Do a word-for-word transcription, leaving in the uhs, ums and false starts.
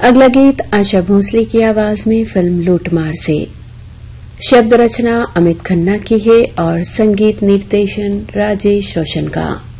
अगला गीत आशा भोसले की आवाज में फिल्म लूटमार से। शब्द रचना अमित खन्ना की है और संगीत निर्देशन राजेश रोशन का।